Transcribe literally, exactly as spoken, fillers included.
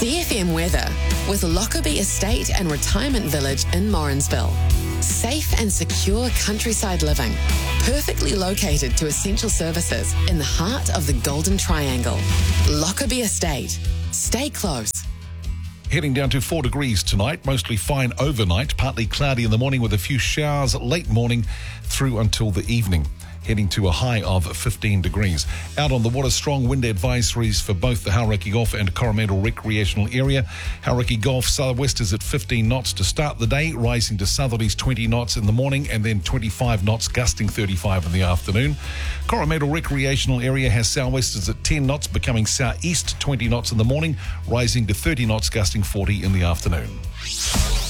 C F M weather with Lockerbie Estate and Retirement Village in Morrinsville. Safe and secure countryside living, perfectly located to essential services in the heart of the Golden Triangle. Lockerbie Estate. Stay close. Heading down to four degrees tonight, mostly fine overnight, partly cloudy in the morning with a few showers late morning through until the evening. Heading to a high of fifteen degrees. Out on the water, strong wind advisories for both the Hauraki Golf and Coromandel Recreational Area. Hauraki Golf southwest is at fifteen knots to start the day, rising to southerlies twenty knots in the morning and then twenty-five knots, gusting thirty-five in the afternoon. Coromandel Recreational Area has southwesters at ten knots, becoming southeast twenty knots in the morning, rising to thirty knots, gusting forty in the afternoon.